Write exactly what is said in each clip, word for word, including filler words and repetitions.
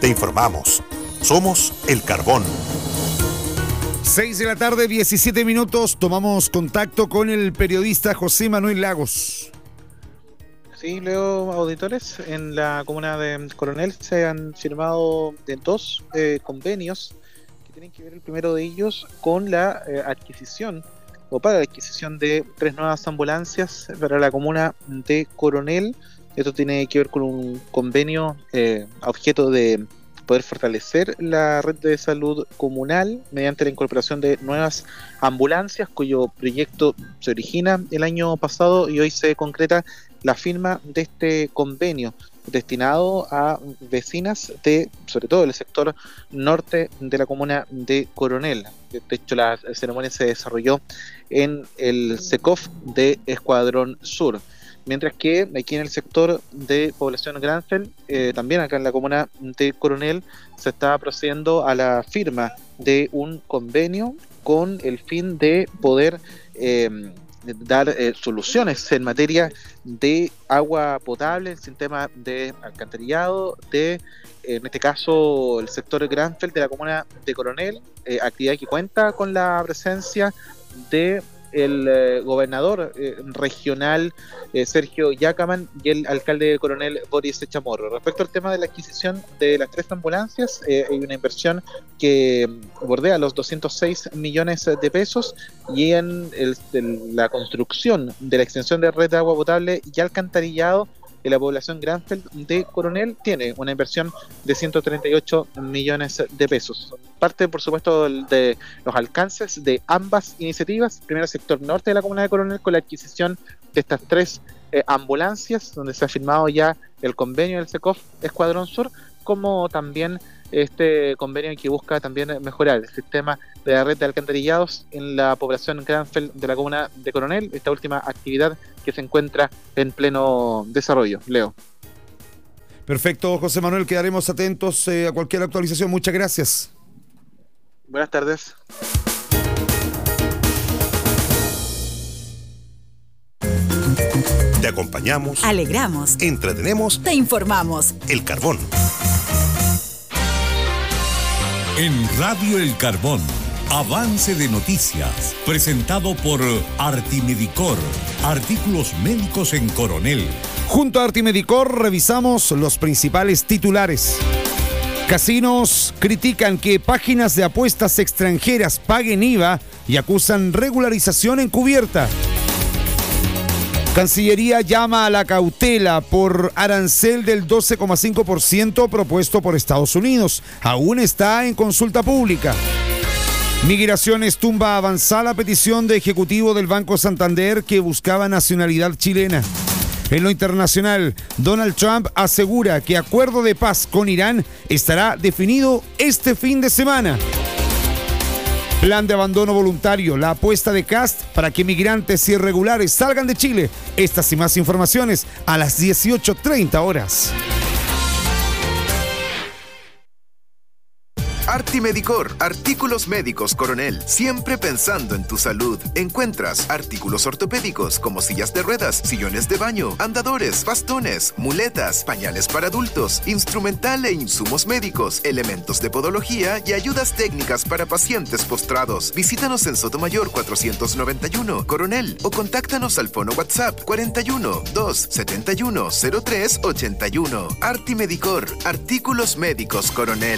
Te informamos. Somos El Carbón. seis de la tarde, diecisiete minutos. Tomamos contacto con el periodista José Manuel Lagos. Sí, Leo, auditores, en la comuna de Coronel se han firmado de dos eh, convenios que tienen que ver, el primero de ellos, con la eh, adquisición o para la adquisición de tres nuevas ambulancias para la comuna de Coronel. Esto tiene que ver con un convenio eh, a objeto de poder fortalecer la red de salud comunal mediante la incorporación de nuevas ambulancias, cuyo proyecto se origina el año pasado y hoy se concreta la firma de este convenio destinado a vecinas de, sobre todo, el sector norte de la comuna de Coronel. De hecho, la ceremonia se desarrolló en el SECOF de Escuadrón Sur. Mientras que aquí en el sector de población Granfell, eh, también acá en la comuna de Coronel, se está procediendo a la firma de un convenio con el fin de poder eh, dar eh, soluciones en materia de agua potable, el sistema de alcantarillado, de, en este caso, el sector Granfell de la comuna de Coronel, eh, actividad que cuenta con la presencia de el eh, gobernador eh, regional eh, Sergio Yacaman y el alcalde de Coronel Boris Chamorro. Respecto al tema de la adquisición de las tres ambulancias, eh, hay una inversión que bordea los doscientos seis millones de pesos, y en el, el, la construcción de la extensión de red de agua potable y alcantarillado de la población Granfell de Coronel tiene una inversión de ciento treinta y ocho millones de pesos. Parte, por supuesto, de los alcances de ambas iniciativas. Primero, el sector norte de la comuna de Coronel con la adquisición de estas tres eh, ambulancias, donde se ha firmado ya el convenio del SECOF Escuadrón Sur, como también este convenio que busca también mejorar el sistema de la red de alcantarillados en la población Granfell de la comuna de Coronel, esta última actividad que se encuentra en pleno desarrollo. Leo. Perfecto, José Manuel, quedaremos atentos eh, a cualquier actualización. Muchas gracias. Buenas tardes. Te acompañamos, alegramos, entretenemos, te informamos. El Carbón. En Radio El Carbón, avance de noticias, presentado por Artimedicor, artículos médicos en Coronel. Junto a Artimedicor revisamos los principales titulares. Casinos critican que páginas de apuestas extranjeras paguen I V A y acusan regularización encubierta. Cancillería llama a la cautela por arancel del doce coma cinco por ciento propuesto por Estados Unidos. Aún está en consulta pública. Migraciones tumba avanzada la petición de ejecutivo del Banco Santander que buscaba nacionalidad chilena. En lo internacional, Donald Trump asegura que acuerdo de paz con Irán estará definido este fin de semana. Plan de abandono voluntario, la apuesta de Kast para que migrantes irregulares salgan de Chile. Estas y más informaciones a las dieciocho treinta horas. Artimedicor, artículos médicos Coronel, siempre pensando en tu salud. Encuentras artículos ortopédicos como sillas de ruedas, sillones de baño, andadores, bastones, muletas, pañales para adultos, instrumental e insumos médicos, elementos de podología y ayudas técnicas para pacientes postrados. Visítanos en Sotomayor cuatrocientos noventa y uno, Coronel, o contáctanos al fono WhatsApp cuarenta y uno, dos setenta y uno, cero tres ochenta y uno. Artimedicor, artículos médicos Coronel.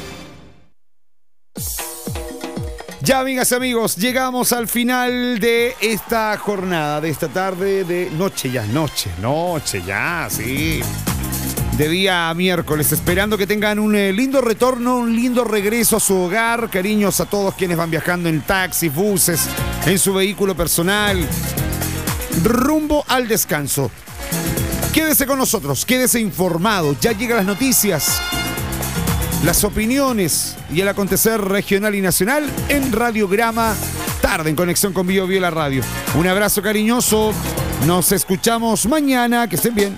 Ya, amigas y amigos, llegamos al final de esta jornada, de esta tarde, de noche ya, noche, noche ya, sí. De día miércoles, esperando que tengan un eh, lindo retorno, un lindo regreso a su hogar. Cariños a todos quienes van viajando en taxis, buses, en su vehículo personal, rumbo al descanso. Quédese con nosotros, quédese informado, ya llegan las noticias, las opiniones y el acontecer regional y nacional en Radiograma Tarde, en conexión con Bio Bio La Radio. Un abrazo cariñoso, nos escuchamos mañana, que estén bien.